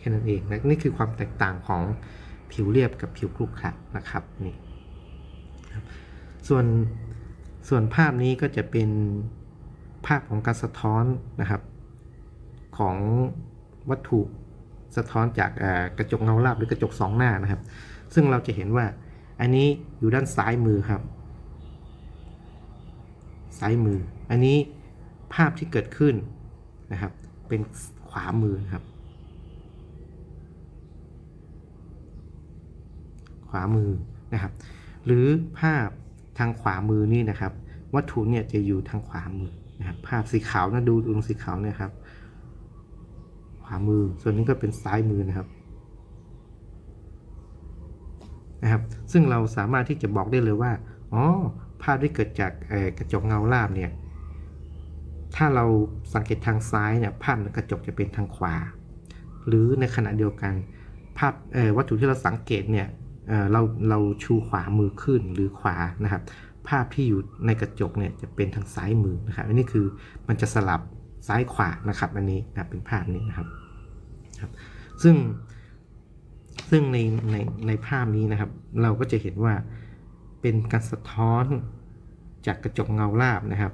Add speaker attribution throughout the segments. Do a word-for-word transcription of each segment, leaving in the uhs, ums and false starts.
Speaker 1: ค่นั้นเองนะนี่คือความแตกต่างของผิวเรียบกับผิวครุขระนะครับนี่ส่วนส่วนภาพนี้ก็จะเป็นภาพของการสะท้อนนะครับของวัตถุสะท้อนจากกระจกเงาราบหรือกระจกสองหน้านะครับซึ่งเราจะเห็นว่าอันนี้อยู่ด้านซ้ายมือครับซ้ายมืออันนี้ภาพที่เกิดขึ้นนะครับเป็นขวามือครับขวามือนะครับหรือภาพทางขวามือนี่นะครับวัตถุเนี่ยจะอยู่ทางขวามือนะครับภาพสีขาวนะดูตรงสีขาวเนี่ยครับขวามือส่วนนี้ก็เป็นซ้ายมือนะครับนะครับซึ่งเราสามารถที่จะบอกได้เลยว่าอ๋อภาพที่เกิดจากกระจกเงาราบเนี่ยถ้าเราสังเกตทางซ้ายเนี่ยภาพในกระจกจะเป็นทางขวาหรือในขณะเดียวกันภาพวัตถุที่เราสังเกตเนี่ยเราเราชูขวามือขึ้นหรือขวานะครับภาพที่อยู่ในกระจกเนี่ยจะเป็นทางซ้ายมือนะครับอันนี้คือมันจะสลับซ้ายขวานะครับอันนี้นะเป็นภาพนี้นะครับครับซึ่งซึ่งในในในภาพนี้นะครับเราก็จะเห็นว่าเป็นการสะท้อนจากกระจกเงาราบนะครับ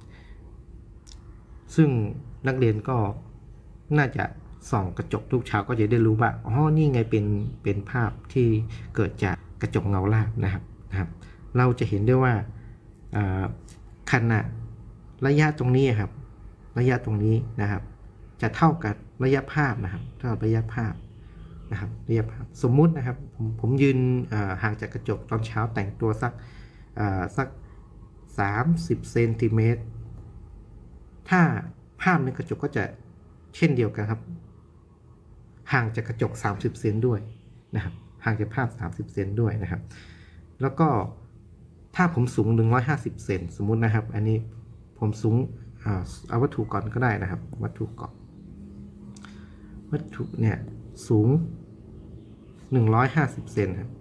Speaker 1: ซึ่งนักเรียนก็น่าจะส่องกระจกทุกเช้าก็จะได้รู้ว่าอ๋อนี่ไงเป็นเป็นภาพที่เกิดจากกระจกเงาราบนะครับนะครับเราจะเห็นได้ว่าขณะระยะตรงนี้ครับระยะตรงนี้นะครับจะเท่ากับระยะภาพนะครับเท่ากับระยะภาพนะครับระยะภาพสมมุตินะครับผมผมยืนห่างจากกระจกตอนเช้าแต่งตัวสักสักสามสิบเซนติเมตรถ้าภาพในกระจกก็จะเช่นเดียวกันครับห่างจากกระจกสามสิบเซนด้วยนะครับห่างจากภาพสามสิบเซนด้วยนะครับแล้วก็ถ้าผมสูงหนึ่งร้อยห้าสิบเซนสมมุตินะครับอันนี้ผมสูงเอาวัตถุก่อนก็ได้นะครับวัตถุก่อนวัตถุเนี่ยสูงหนึ่งร้อยห้าสิบเซนครับ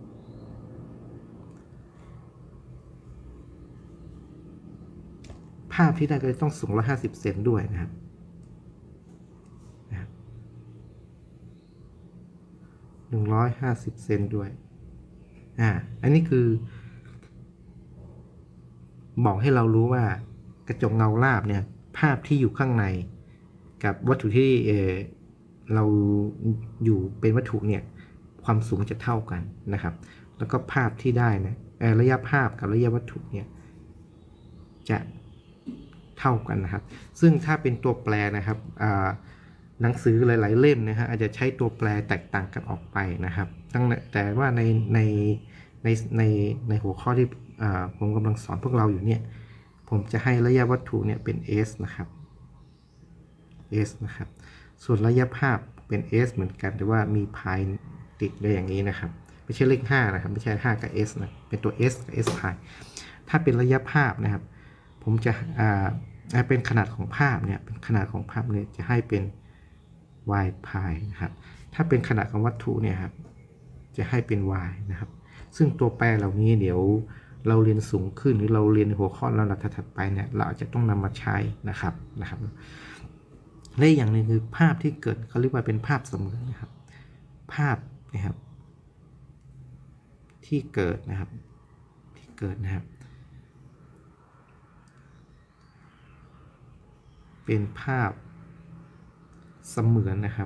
Speaker 1: ภาพที่ได้ก็ต้องสูงหนึ่งร้อยห้าสิบเซนด้วยนะครับหนึ่งร้อยห้าสิบเซนด้วยอ่าอันนี้คือบอกให้เรารู้ว่ากระจกเงาราบเนี่ยภาพที่อยู่ข้างในกับวัตถุที่เออเราอยู่เป็นวัตถุเนี่ยความสูงจะเท่ากันนะครับแล้วก็ภาพที่ได้นะระยะภาพกับระยะวัตถุเนี่ยจะเท่ากันนะครับซึ่งถ้าเป็นตัวแปรนะครับหนังสือหลายๆเล่มนะฮะอาจจะใช้ตัวแปรแตกต่างกันออกไปนะครับแต่ว่าในในในในในหัวข้อที่ผมกำลังสอนพวกเราอยู่เนี่ยผมจะให้ระยะวัตถุเนี่ยเป็น s นะครับ s นะครับส่วนระยะภาพเป็น s เหมือนกันแต่ว่ามีพายติดไว้อย่างนี้นะครับไม่ใช่เลขห้านะครับไม่ใช่ห้ากับ s นะเป็นตัว s กับ s พายถ้าเป็นระยะภาพนะครับผมจะอ่าเป็นขนาดของภาพเนี่ยเป็นขนาดของภาพเนี่ยจะให้เป็น y พายนะครับถ้าเป็นขนาดของวัตถุเนี่ยครับจะให้เป็น y นะครับซึ่งตัวแปรเหล่านี้เดี๋ยวเราเรียนสูงขึ้นหรือเราเรียนในหัวข้อแล้วถัดไปเนี่ยเราอาจจะต้องนำมาใช้นะครับนะครับและอย่างหนึ่งคือภาพที่เกิดเขาเรียกว่าเป็นภาพเสมือนนะครับภาพนะครับที่เกิดนะครับที่เกิดนะครับเป็นภาพเสมือนนะครับ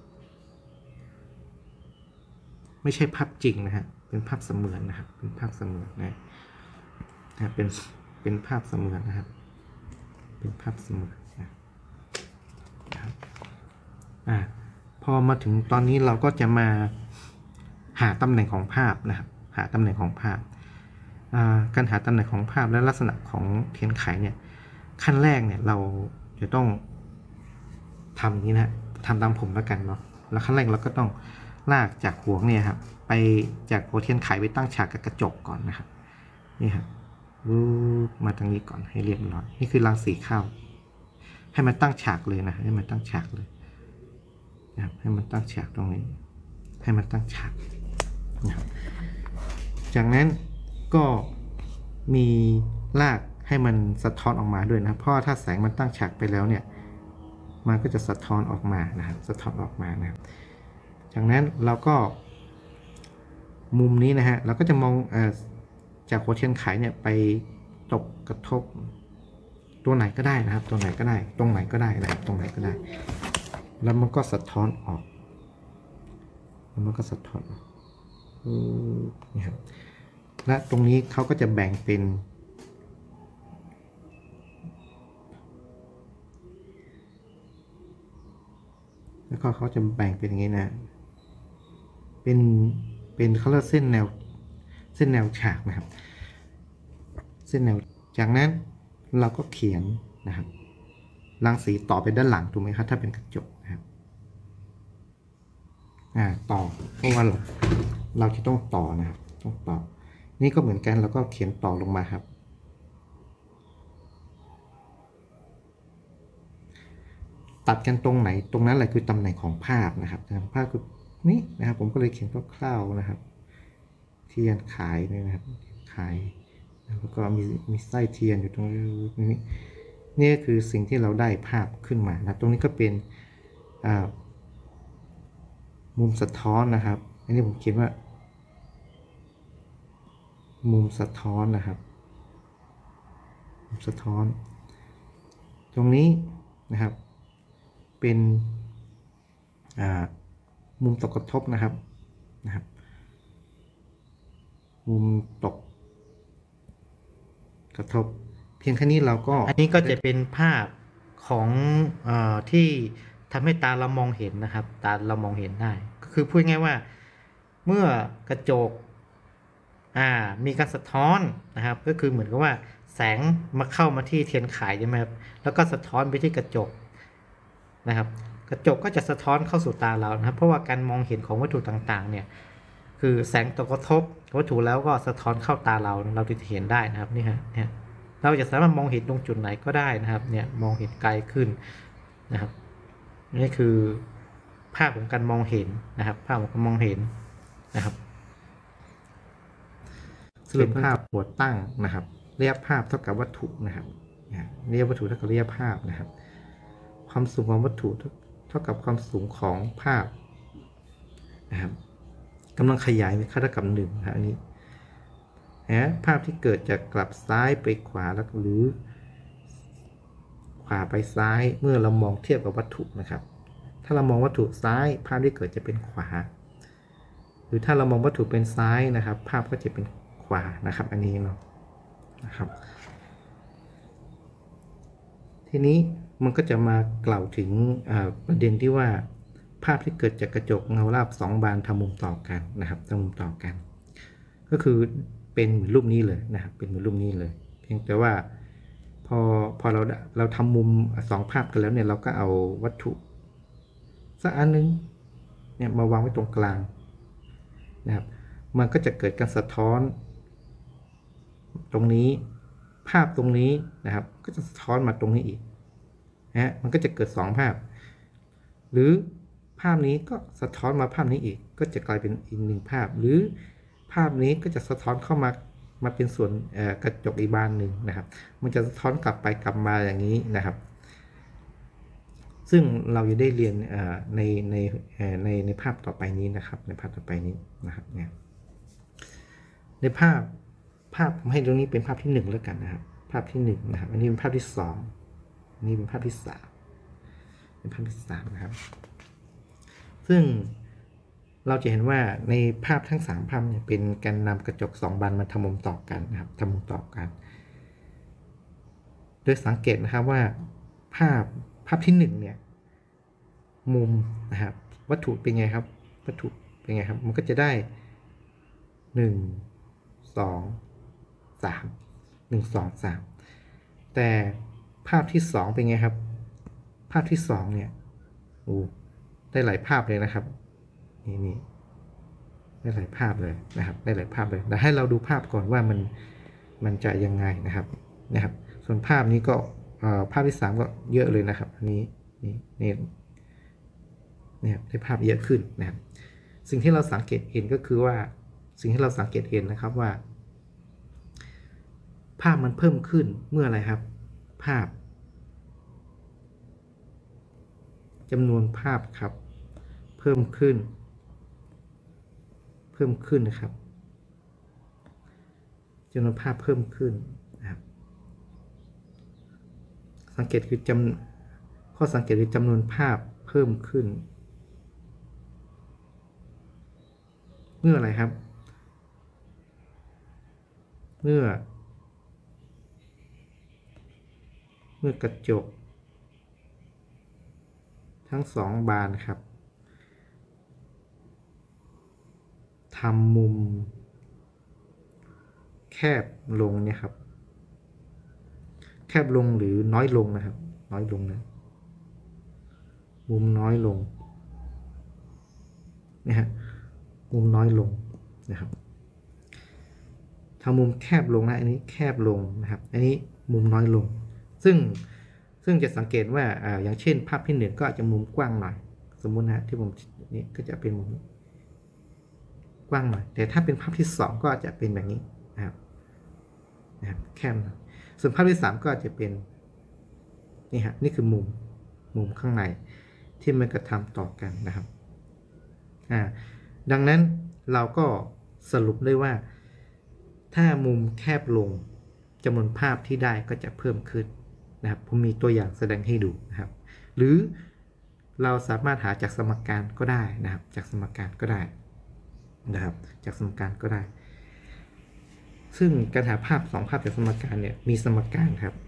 Speaker 1: ไม่ใช่ภาพจริงนะฮะเป็นภาพเสมือนนะครับเป็นภาพเสมือนนะนะเป็นเป็นภาพเสมือนนะครับเป็นภาพเสมือนนะครับอ่าพอมาถึงตอนนี้เราก็จะมาหาตำแหน่งของภาพนะครับหาตำแหน่งของภาพอ่าการหาตำแหน่งของภาพและลักษณะของเทียนไขเนี่ยขั้นแรกเนี่ยเราจะต้องทำนี้นะทำตามผมแล้วกันเนาะแล้วขั้นแรกเราก็ต้องลากจากหัวเนี่ยครับไปจากหัวเทียนไขไปตั้งฉากกับกระจกก่อนนะครับนี่ครับวูบมาตรงนี้ก่อนให้เรียบร้อยนี่คือรังสีเข้าให้มันตั้งฉากเลยนะให้มันตั้งฉากเลยนะครับให้มันตั้งฉากตรงนี้ให้มันตั้งฉากนะครับจากนั้นก็มีลากให้มันสะท้อนออกมาด้วยนะเพราะถ้าแสงมันตั้งฉากไปแล้วเนี่ยมันก็จะสะท้อนออกมานะครับสะท้อนออกมานะครับจากนั้นเราก็มุมนี้นะฮะเราก็จะมองเอ่อจากหัวเทียนไขเนี่ยไปตกกระทบตัวไหนก็ได้นะครับตัวไหนก็ได้ตรงไหนก็ได้นะครับตรงไหนก็ได้แล้วมันก็สะท้อนออกแล้วมันก็สะท้อนออกนี่ครับและตรงนี้เขาก็จะแบ่งเป็นแล้วก็เขาจะแบ่งเป็นอย่างนี้นะเป็นเป็นเขาเรียกเส้นแนวเส้นแนวฉากนะครับเส้นแนวจากนั้นเราก็เขียนนะครับรังสีต่อไปด้านหลังถูกไหมครับถ้าเป็นกระจกนะครับอ่าต่อเพราะว่าเราเราจะต้องต่อนะครับต้องต่อนี่ก็เหมือนกันเราก็เขียนต่อลงมาครับตัดกันตรงไหนตรงนั้นแหละคือตำแหน่งของภาพนะครับภาพคือนี่นะครับผมก็เลยเขียนคร่าวๆนะครับเทียนขายนี่นะครับขายแล้วก็มีมีไส้เทียนอยู่ตรงนี้นี่คือสิ่งที่เราได้ภาพขึ้นมานะตรงนี้ก็เป็นมุมสะท้อนนะครับอันนี้ผมเขียนว่ามุมสะท้อนนะครับมุมสะท้อนตรงนี้นะครับเป็นมุมตกกระทบนะครับนะครับมุมตกกระทบเพียงแค่นี้เราก็อันนี้ก็จะเป็นภาพของเอ่อที่ทำให้ตาเรามองเห็นนะครับตาเรามองเห็นได้ก็คือพูดง่ายว่าเมื่อกระจกอ่ามีการสะท้อนนะครับก็คือเหมือนกับว่าแสงมาเข้ามาที่เทียนไขใช่ไหมครับแล้วก็สะท้อนไปที่กระจกนะครับกระจกก็จะสะท้อนเข้าสู่ตาเรานะครับเพราะว่าการมองเห็นของวัตถุต่างๆเนี่ยคือแสงตกกระทบวัตถุแล้วก็สะท้อนเข้าตาเราเราจะเห็นได้นะครับนี่ฮะเนี่ยเราจะสามารถมองเห็นตรงจุดไหนก็ได้นะครับเนี่ยมองเห็นไกลขึ้นนะครับนี่คือภาพของการมองเห็นนะครับภาพของการมองเห็นนะครับสรุปภาพหัวตั้งนะครับระยะภาพเท่ากับวัตถุนะครับระยะวัตถุเท่ากับระยะภาพนะครับความสูงของวัตถุเท่ากับความสูงของภาพนะครับกำลังขยายค่าเท่ากับหนึ่งนะอันนี้นะภาพที่เกิดจากกลับซ้ายไปขวาแล้วหรือขวาไปซ้ายเมื่อเรามองเทียบกับวัตถุนะครับถ้าเรามองวัตถุซ้ายภาพที่เกิดจะเป็นขวาหรือถ้าเรามองวัตถุเป็นซ้ายนะครับภาพก็จะเป็นขวานะครับอันนี้เนาะนะครับทีนี้มันก็จะมากล่าวถึงประเด็นที่ว่าภาพที่เกิดจากกระจกเงาราบสองบานทำมุมต่อกันนะครับทำมุมต่อกันก็คือเป็นเหมือนรูปนี้เลยนะครับเป็นเหมือนรูปนี้เลยเพียงแต่ว่าพอพอเราเราทำมุมสองภาพกันแล้วเนี่ยเราก็เอาวัตถุสักอันนึงเนี่ยมาวางไว้ตรงกลางนะครับมันก็จะเกิดการสะท้อนตรงนี้ภาพตรงนี้นะครับก็จะสะท้อนมาตรงนี้อีกนะมันก็จะเกิดสองภาพหรือภาพนี้ก็สะท้อนมาภาพนี้อีกก็จะกลายเป็นอีกหนึ่งภาพหรือภาพนี้ก็จะสะท้อนเข้ามามาเป็นส่วนกระจกอีกบานหนึ่งนะครับมันจะสะท้อนกลับไปกลับมาอย่างนี้นะครับซึ่งเราจะได้เรียนในในในในภาพต่อไปนี้นะครับในภาพต่อไปนี้นะครับเนี่ยในภาพภาพผมให้ตรงนี้เป็นภาพที่หนึ่งแล้วกันนะครับภาพที่หนึ่งนะครับอันนี้เป็นภาพที่สองอันนี้เป็นภาพที่สามเป็นภาพที่สามนะครับซึ่งเราจะเห็นว่าในภาพทั้งสามภาพเนี่ยเป็นการนำกระจกสองบานมาทำมุมต่อกันนะครับทำมุมต่อกันโดยสังเกตนะครับว่าภาพภาพที่หนึ่งเนี่ยมุมนะครับวัตถุเป็นไงครับวัตถุเป็นไงครับมันก็จะได้หนึ่งสองสามหนึ่งสองสามแต่ภาพที่สองเป็นไงครับภาพที่สองเนี่ยโอ้ได้หลายภาพเลยนะครับนี่นี่ได้หลายภาพเลยนะครับได้หลายภาพเลยแต่ให้เราดูภาพก่อนว่ามันมันจะยังไงนะครับนะครับส่วนภาพนี้ก็ภาพที่สามก็เยอะเลยนะครับอันนี้นี่นี่เนี่ยได้ภาพเยอะขึ้นนะครับสิ่งที่เราสังเกตเห็นก็คือว่าสิ่งที่เราสังเกตเห็นนะครับว่าภาพมันเพิ่มขึ้นเมื่ออะไรครับภาพจำนวนภาพครับเพิ่มขึ้นเพิ่มขึ้นนะครับจำนวนภาพเพิ่มขึ้นนะครับสังเกตคือจำข้อสังเกตคือจำนวนภาพเพิ่มขึ้นเมื่ออะไรครับเมื่อเมื่อกระจกทั้งสองบานครับทำมุมแคบลงเนี่ยครับแคบลงหรือน้อยลงนะครับน้อยลงนะมุมน้อยลงนะฮะมุมน้อยลงนะครับทำมุมแคบลงนะอันนี้แคบลงนะครับอันนี้มุมน้อยลงซึ่งซึ่งจะสังเกตว่าอ่าอย่างเช่นภาพที่หนึ่งก็อาจจะมุมกว้างหน่อยสมมุตินะที่ผมนี่ก็จะเป็นมุมกว้างหน่อยแต่ถ้าเป็นภาพที่สองก็จะเป็นแบบนี้นะครับนะครับแคบส่วนภาพที่สามก็จะเป็นนี่ฮะนี่คือมุมมุมข้างในที่มันกระทำต่อกันนะครับอ่าดังนั้นเราก็สรุปได้ว่าถ้ามุมแคบลงจำนวนภาพที่ได้ก็จะเพิ่มขึ้นนะครับผมมีตัวอย่างแสดงให้ดูนะครับหรือเราสามารถหาจากสมการก็ได้นะครับจากสมการก็ได้นะครับจากสมการก็ได้ซึ่งการหาภาพสองภาพจากสมการเนี่ยมีสมการครับ